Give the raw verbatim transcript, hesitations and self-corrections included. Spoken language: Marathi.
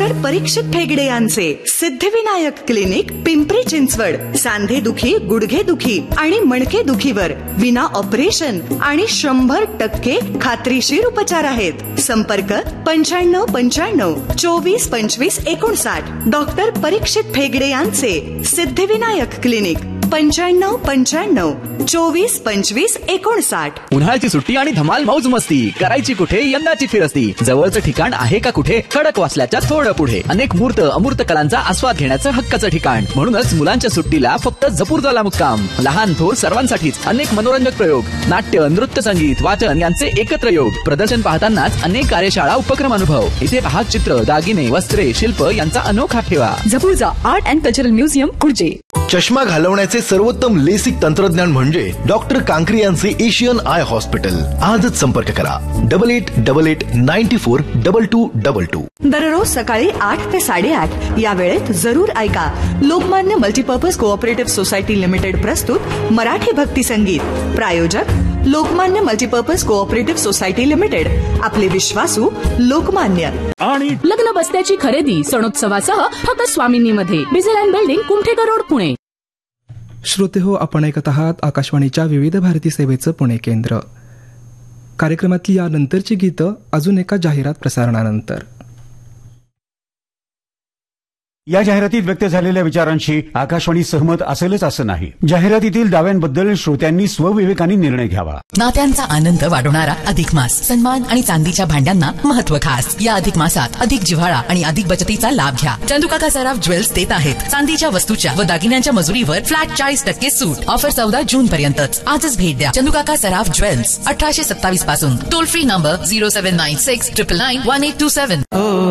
डॉक्टर परीक्षित भेगडे यांचे सिद्धिविनायक क्लिनिक पिंपरी चिंचवड सांधे दुखी, गुडघे दुखी आणि मणके दुखीवर विना ऑपरेशन आणि शंभर टक्के खात्रीशीर उपचार आहेत. संपर्क पंच्याण्णव पंच्याण्णव चोवीस पंचवीस एकोणसाठ. डॉक्टर परीक्षित भेगडे यांचे सिद्धिविनायक क्लिनिक पंच्याण्णव पंच्याण्णव चोवीस पंचवीस एकोणसाठ. उन्हाळ्याची सुट्टी आणि धमाल मौज मस्ती करायची कुठे, यंदाची फिरस्ती. जवळचं ठिकाण आहे का कुठे? खडकवासल्याच्या थोडं पुढे. अनेक मूर्त अमूर्त कलांचा आस्वाद घेण्याचं हक्काचं ठिकाण. म्हणूनच मुलांच्या सुट्टीला फक्त जपूरदला मुक्काम. लहान थोर सर्वांसाठीच अनेक मनोरंजक प्रयोग, नाट्य, नृत्य, संगीत, वाचन यांचे एकत्र योग. प्रदर्शन पाहतानाच अनेक कार्यशाळा, उपक्रम अनुभव. इथे पहा चित्र, दागिने, वस्त्रे, शिल्प यांचा अनोखा ठेवा. जपूरचा आर्ट अँड कल्चरल म्युझियम कुर्जे. चष्मा घालवण्याचे सर्वोत्तम लेसिक तंत्रज्ञान म्हणजे डॉक्टर कांकरी यांचे एशियन आय हॉस्पिटल. आजच संपर्क करा double eight double eight ninety four double two double two. दररोज सकाळी आठ ते साडेआठ या वेळेत जरूर ऐका Lokmanya multipurpose cooperative society limited प्रस्तुत मराठी भक्ती संगीत. प्रायोजक Lokmanya multipurpose cooperative society limited. आपले विश्वासू लोकमान्य. आणि लग्न बस्त्याची खरेदी सणोत्सवासह फक्त स्वामिनीमध्ये. बिझेलँड बिल्डिंग, कुमठेकर रोड, पुणे. श्रोते हो, आपण ऐकत आहात आकाशवाणीच्या विविध भारती सेवेचं पुणे केंद्र. कार्यक्रमातली या नंतरची गीतं अजून एका जाहिरात प्रसारणानंतर. या जाहिरातीत व्यक्त झालेल्या विचारांशी आकाशवाणी सहमत असेलच असं नाही. जाहिरातीतील दाव्यांबद्दल श्रोत्यांनी स्वविवेकाने निर्णय घ्यावा. नात्यांचा आनंद वाढवणारा अधिक मास. सन्मान आणि चांदीच्या भांड्यांना महत्व खास. या अधिक मासात अधिक जिव्हाळा आणि अधिक बचतीचा लाभ घ्या. चंदुकाका सराफ ज्वेल्स देत आहेत चांदीच्या वस्तूच्या व दागिन्यांच्या मजुरीवर फ्लॅट चाळीस टक्के सूट. ऑफर चौदा जून पर्यंतच. आजच भेट द्या चंदुकाका सराफ ज्वेल्स, अठराशे सत्तावीस पासून. Toll free number zero seven nine six triple nine one eight to seven.